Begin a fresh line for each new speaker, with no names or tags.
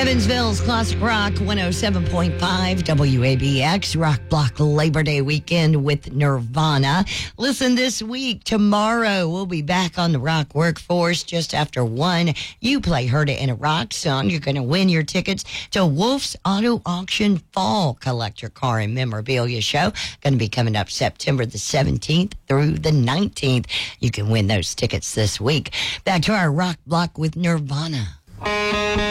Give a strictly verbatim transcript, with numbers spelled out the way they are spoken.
Evansville's Classic Rock one oh seven point five W A B X Rock Block Labor Day weekend with Nirvana. Listen this week. Tomorrow we'll be back on the rock workforce just after one. You play Heard It in a Rock song. You're going to win your tickets to Wolf's Auto Auction Fall Collect Your Car and Memorabilia Show. Going to be coming up September the seventeenth through the nineteenth. You can win those tickets this week. Back to our Rock Block with Nirvana.